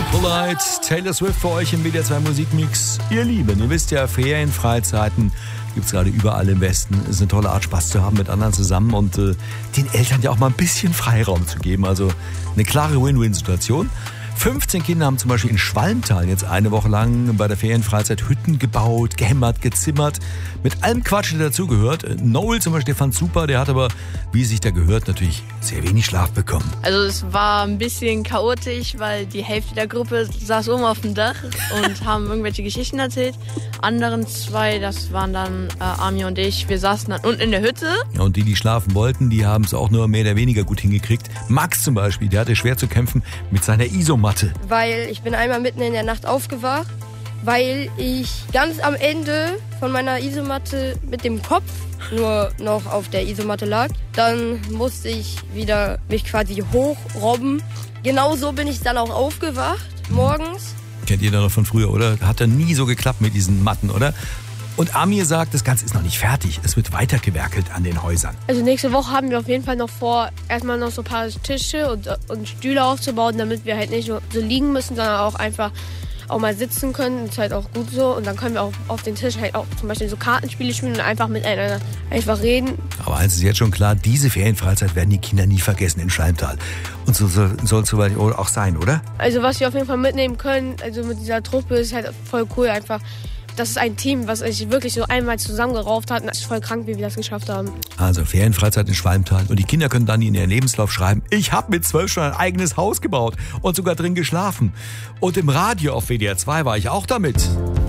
Polite, Taylor Swift für euch im WDR 2 Musikmix. Ihr Lieben, ihr wisst ja, Ferien, Freizeiten gibt's gerade überall im Westen. Es ist eine tolle Art, Spaß zu haben mit anderen zusammen und den Eltern ja auch mal ein bisschen Freiraum zu geben. Also eine klare Win-Win-Situation. 15 Kinder haben zum Beispiel in Schwalmtal jetzt eine Woche lang bei der Ferienfreizeit Hütten gebaut, gehämmert, gezimmert. Mit allem Quatsch, der dazugehört. Noel zum Beispiel, der fand super, der hat aber, wie es sich da gehört, natürlich sehr wenig Schlaf bekommen. Also es war ein bisschen chaotisch, weil die Hälfte der Gruppe saß oben auf dem Dach und haben irgendwelche Geschichten erzählt. Anderen zwei, das waren dann Ami und ich, wir saßen dann unten in der Hütte. Ja, und die schlafen wollten, die haben es auch nur mehr oder weniger gut hingekriegt. Max zum Beispiel, der hatte schwer zu kämpfen mit seiner Isomatte. Weil ich bin einmal mitten in der Nacht aufgewacht, weil ich ganz am Ende von meiner Isomatte mit dem Kopf nur noch auf der Isomatte lag. Dann musste ich wieder mich quasi hochrobben. Genauso bin ich dann auch aufgewacht morgens. Kennt ihr da noch von früher, oder? Hat ja nie so geklappt mit diesen Matten, oder? Und Amir sagt, das Ganze ist noch nicht fertig. Es wird weitergewerkelt an den Häusern. Also nächste Woche haben wir auf jeden Fall noch vor, erstmal noch so ein paar Tische und Stühle aufzubauen, damit wir halt nicht nur so liegen müssen, sondern auch einfach auch mal sitzen können. Das ist halt auch gut so. Und dann können wir auch auf den Tisch halt auch zum Beispiel so Kartenspiele spielen und einfach miteinander einfach reden. Aber eins ist jetzt schon klar, diese Ferienfreizeit werden die Kinder nie vergessen in Schwalmtal. Und so soll es soweit auch sein, oder? Also was wir auf jeden Fall mitnehmen können, also mit dieser Truppe, ist halt voll cool einfach. Das ist ein Team, was sich wirklich so einmal zusammengerauft hat. Und es ist voll krank, wie wir das geschafft haben. Also Ferienfreizeit in Schwalmtal. Und die Kinder können dann in ihren Lebenslauf schreiben, ich habe mit 12 schon ein eigenes Haus gebaut und sogar drin geschlafen. Und im Radio auf WDR 2 war ich auch damit.